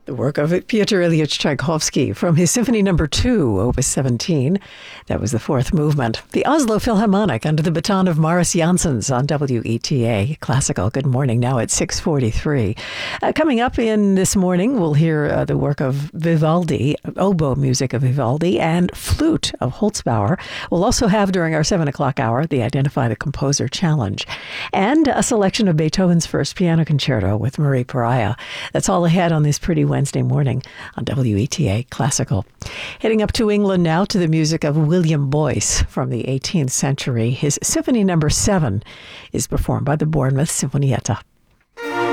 The work of Pyotr Ilyich Tchaikovsky from his Symphony No. 2, Opus 17. That was the fourth movement. The Oslo Philharmonic under the baton of Maris Janssens on WETA Classical. Good morning, now at 6:43. Coming up in this morning, we'll hear the work of Vivaldi, oboe music of Vivaldi, and flute of Holzbauer. We'll also have during our 7 o'clock hour the Identify the Composer Challenge and a selection of Beethoven's First Piano Concerto with Marie Pariah. That's all ahead on this pretty Wednesday morning on WETA Classical. Heading up to England now to the music of William Boyce from the 18th century. His Symphony No. 7 is performed by the Bournemouth Sinfonietta.